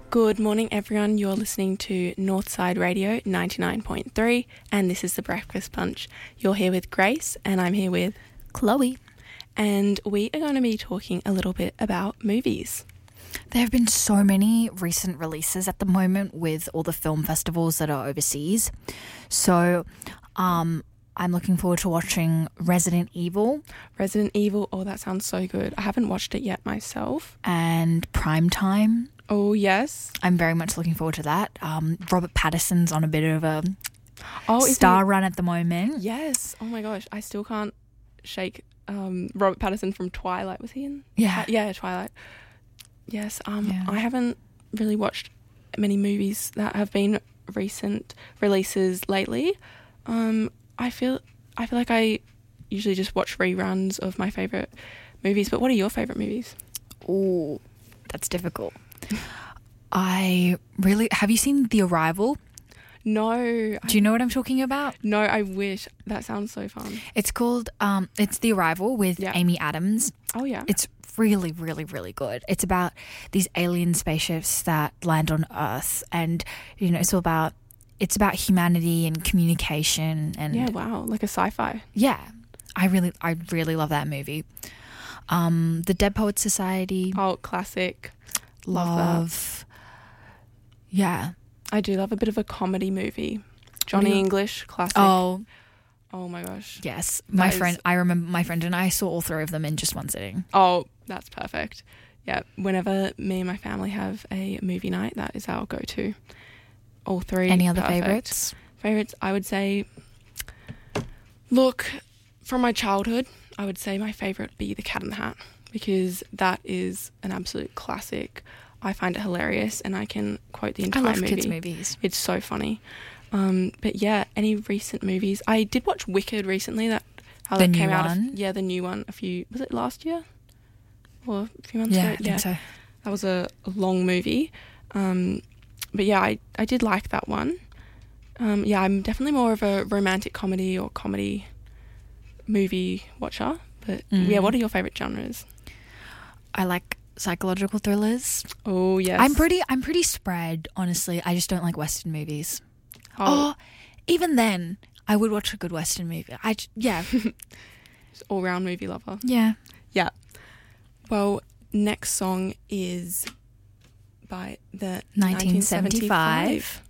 Good morning, everyone. You're listening to Northside Radio 99.3, and this is The Breakfast Punch. You're here with Grace, and I'm here with Chloe. And we are going to be talking a little bit about movies. There have been so many recent releases at the moment with all the film festivals that are overseas. So, I'm looking forward to watching Resident Evil. Resident Evil, oh, that sounds so good. I haven't watched it yet myself. And Primetime. Oh, yes. I'm very much looking forward to that. Robert Pattinson's on a bit of a is star run at the moment. Yes. Oh, my gosh. I still can't shake Robert Pattinson from Twilight. Was he in? Yeah. Yeah, Twilight. Yes. Yeah. I haven't really watched many movies that have been recent releases lately. I feel like I usually just watch reruns of my favourite movies, but what are your favourite movies? Oh, that's difficult. Have you seen The Arrival? No. Do you know what I'm talking about? No, I wish. That sounds so fun. It's called, it's The Arrival with Amy Adams. Oh, yeah. It's really, really, really good. It's about these alien spaceships that land on Earth, and, you know, it's about humanity and communication and... Yeah, wow. Like a sci-fi. Yeah. I really love that movie. The Dead Poets Society. Oh, classic. Love. Yeah. I do love a bit of a comedy movie. Johnny English, classic. Oh my gosh. Yes. I remember my friend and I saw all three of them in just one sitting. Oh, that's perfect. Yeah. Whenever me and my family have a movie night, that is our go-to. All three. Any other perfect. favourites? Favourites, I would say, look, from my childhood, I would say my favourite would be The Cat in the Hat, because that is an absolute classic. I find it hilarious, and I can quote the entire movie. I love kids' movies. It's so funny. But yeah, any recent movies? I did watch Wicked recently. That came out. The new one. Was it last year? Or a few months ago? I think so. That was a long movie. But yeah, I did like that one. I'm definitely more of a romantic comedy or comedy movie watcher. But yeah, what are your favourite genres? I like psychological thrillers. Oh, yes. I'm pretty spread, honestly. I just don't like Western movies. Oh, even then, I would watch a good Western movie. Just all-round movie lover. Yeah. Yeah. Well, next song is by the 1975